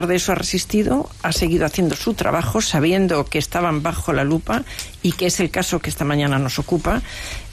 de eso ha resistido, ha seguido haciendo su trabajo sabiendo que estaban bajo la lupa y que es el caso que esta mañana nos ocupa.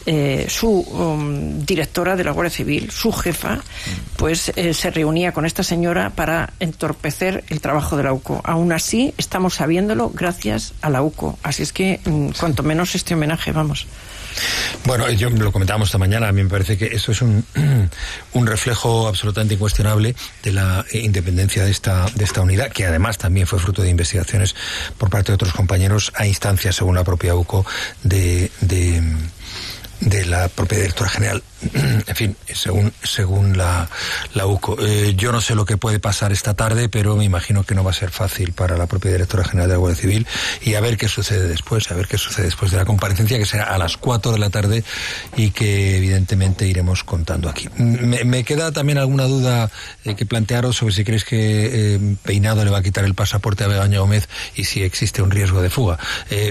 Su directora de la Guardia Civil, su jefa, pues se reunía con esta señora para entorpecer el trabajo de la UCO. Aún así, estamos sabiéndolo gracias a la UCO. Así es que, cuanto menos este homenaje, vamos. Bueno, yo lo comentábamos esta mañana, a mí me parece que esto es un reflejo absolutamente incuestionable de la independencia de esta unidad, que además también fue fruto de investigaciones por parte de otros compañeros a instancias, según la propia UCO, de la propia directora general. En fin, según la UCO. Yo no sé lo que puede pasar esta tarde, pero me imagino que no va a ser fácil para la propia directora general de la Guardia Civil, y a ver qué sucede después, de la comparecencia, que será a las 4 de la tarde y que evidentemente iremos contando aquí. Me queda también alguna duda que plantearos sobre si creéis que Peinado le va a quitar el pasaporte a Begoña Gómez y si existe un riesgo de fuga.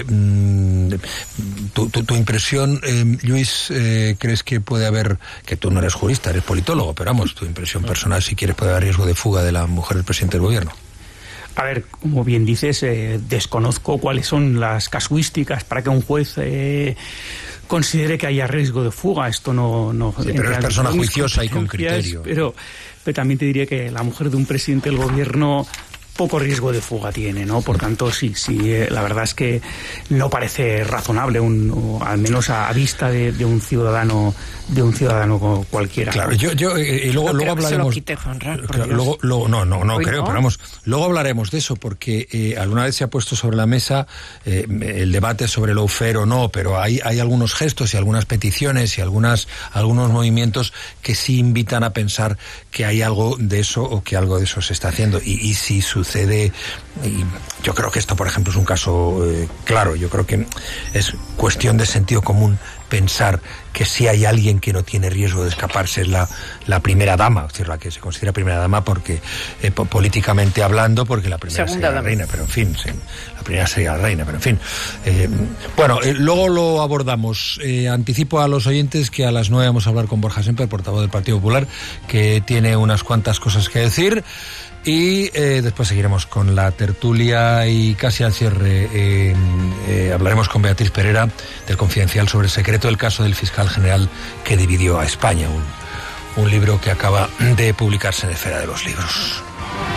Tu impresión, Luis, ¿crees que puede haber, que tú no eres jurista, eres politólogo, pero vamos, tu impresión personal, si quieres, puede haber riesgo de fuga de la mujer del presidente del gobierno? A ver, como bien dices, desconozco cuáles son las casuísticas para que un juez considere que haya riesgo de fuga. Esto no sí, pero es persona juiciosa y con criterio. Pero también te diría que la mujer de un presidente del gobierno poco riesgo de fuga tiene, ¿no? Por tanto, sí, la verdad es que no parece razonable, al menos a vista de un ciudadano cualquiera. Claro, y luego hablaremos. Se lo quite, Juanra, no creo, pero vamos, luego hablaremos de eso, porque alguna vez se ha puesto sobre la mesa el debate sobre lawfare o no, pero hay algunos gestos y algunas peticiones y algunos movimientos que sí invitan a pensar que hay algo de eso o que algo de eso se está haciendo, y si sucede, y yo creo que esto, por ejemplo, es un caso claro. Yo creo que es cuestión de sentido común pensar que si hay alguien que no tiene riesgo de escaparse es la primera dama, es decir, la que se considera primera dama porque políticamente hablando, porque la primera sería la reina, pero en fin, sí, la primera sería la reina, pero en fin. Luego lo abordamos. Anticipo a los oyentes que a las 9 vamos a hablar con Borja Semper, portavoz del Partido Popular, que tiene unas cuantas cosas que decir. Y después seguiremos con la tertulia y casi al cierre hablaremos con Beatriz Pereira del Confidencial sobre el secreto del caso del fiscal general que dividió a España, un libro que acaba de publicarse en Esfera de los Libros.